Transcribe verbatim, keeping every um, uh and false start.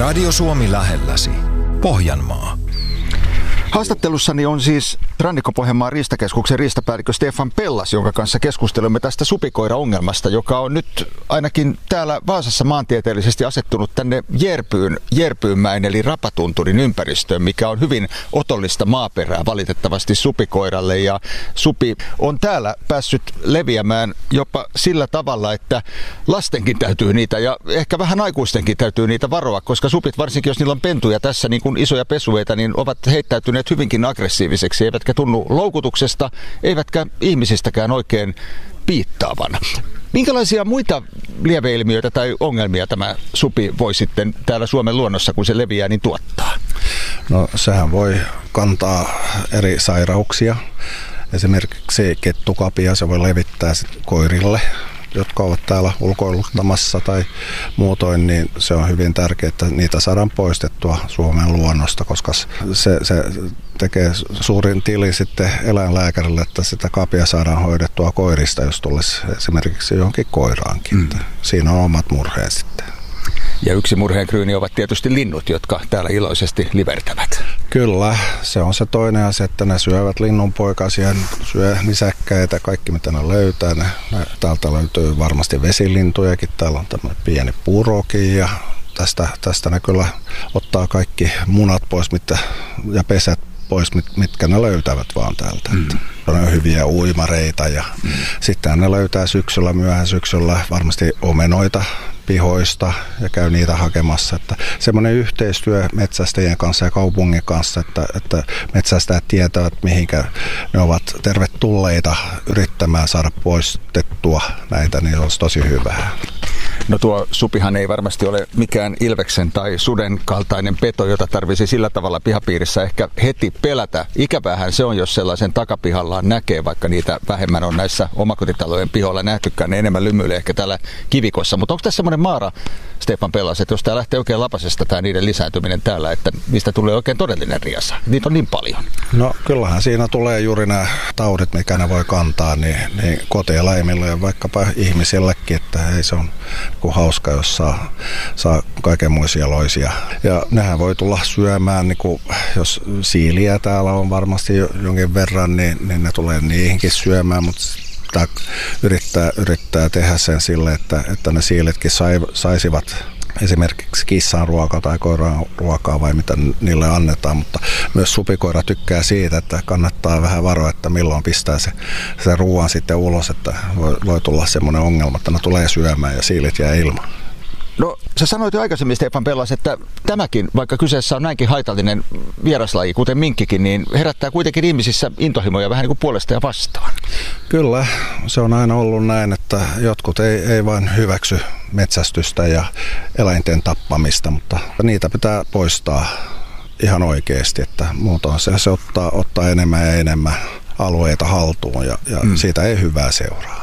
Radio Suomi lähelläsi. Pohjanmaa. Haastattelussani on siis Rannikko-Pohjanmaan riistakeskuksen riistapäällikkö Stefan Pellas, jonka kanssa keskustelemme tästä supikoira-ongelmasta, joka on nyt ainakin täällä Vaasassa maantieteellisesti asettunut tänne Järpyyn, Järpyynmäen eli Rapatunturin ympäristöön, mikä on hyvin otollista maaperää valitettavasti supikoiralle. Ja supi on täällä päässyt leviämään jopa sillä tavalla, että lastenkin täytyy niitä ja ehkä vähän aikuistenkin täytyy niitä varoa, koska supit, varsinkin jos niillä on pentuja tässä niin kuin isoja pesueita, niin ovat heittäytyneet hyvinkin aggressiiviseksi, eivätkä tunnu loukutuksesta, eivätkä ihmisistäkään oikein piittaavan. Minkälaisia muita lieveilmiöitä tai ongelmia tämä supi voi sitten täällä Suomen luonnossa, kun se leviää, niin tuottaa? No sehän voi kantaa eri sairauksia. Esimerkiksi kettukapia se voi levittää koirille, jotka ovat täällä ulkoiluttamassa tai muutoin, niin se on hyvin tärkeää, että niitä saadaan poistettua Suomen luonnosta, koska se, se tekee suurin tili sitten eläinlääkärille, että sitä kapia saadaan hoidettua koirista, jos tulisi esimerkiksi johonkin koiraankin. Mm. Siinä on omat murheen sitten. Ja yksi murheenkryyni ovat tietysti linnut, jotka täällä iloisesti livertävät. Kyllä, se on se toinen asia, että ne syövät linnunpoikasia, syö nisäkkäitä, kaikki mitä ne löytää. Ne, ne, täältä löytyy varmasti vesilintujakin, täällä on tämmöinen pieni purokin ja tästä, tästä ne kyllä ottaa kaikki munat pois mitkä, ja pesät pois, mit, mitkä ne löytävät vaan täältä. Mm. Ne on hyviä uimareita ja mm. sitten ne löytää syksyllä, myöhään syksyllä varmasti omenoita pihoista ja käy niitä hakemassa. Että semmoinen yhteistyö metsästäjien kanssa ja kaupungin kanssa, että, että metsästäjät tietävät, mihinkä ne ovat tervetulleita yrittämään saada poistettua näitä, niin se olisi tosi hyvää. No tuo supihan ei varmasti ole mikään ilveksen tai suden kaltainen peto, jota tarvisi sillä tavalla pihapiirissä ehkä heti pelätä. Ikävähän se on, jos sellaisen takapihallaan näkee, vaikka niitä vähemmän on näissä omakotitalojen pihoilla nähtykään, ne enemmän lymyilee ehkä täällä kivikossa. Mutta onko tässä semmoinen maara, Stefan Pellas, että jos tämä lähtee oikein lapasesta tämä niiden lisääntyminen täällä, että niistä tulee oikein todellinen riasa? Niitä on niin paljon. No kyllähän siinä tulee juuri nämä taudit, mikä ne voi kantaa, niin, niin kotieläimille ja vaikkapa ihmisillekin, että ei se on kuin hauska, jos saa, saa kaikenmoisia loisia. Ja nehän voi tulla syömään, niin kuin, jos siiliä täällä on varmasti jonkin verran, niin, niin ne tulee niihinkin syömään, mutta yrittää, yrittää tehdä sen sille, että, että ne siilitkin sai, saisivat esimerkiksi kissan ruokaa tai koiran ruokaa vai mitä niille annetaan, mutta myös supikoira tykkää siitä, että kannattaa vähän varoa, että milloin pistää se, se ruoan sitten ulos, että voi, voi tulla semmoinen ongelma, että ne tulee syömään ja siilit jää ilman. No sä sanoit jo aikaisemmin, Stefan Pellas, että tämäkin, vaikka kyseessä on näinkin haitallinen vieraslaji, kuten minkkikin, niin herättää kuitenkin ihmisissä intohimoja vähän niin kuin puolesta ja vastaan. Kyllä, se on aina ollut näin, että jotkut ei, ei vain hyväksy metsästystä ja eläinten tappamista, mutta niitä pitää poistaa ihan oikeasti, että muutoin se, se ottaa, ottaa enemmän ja enemmän alueita haltuun ja, ja mm. siitä ei hyvää seuraa.